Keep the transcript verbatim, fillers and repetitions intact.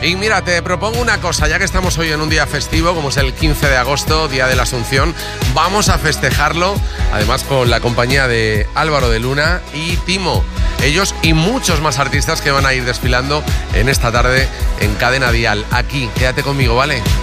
Y mira, te propongo una cosa, ya que estamos hoy en un día festivo, como es el quince de agosto, Día de la Asunción, vamos a festejarlo, además con la compañía de Álvaro de Luna y Timo. Ellos y muchos más artistas que van a ir desfilando en esta tarde en Cadena Dial. Aquí, quédate conmigo, ¿vale?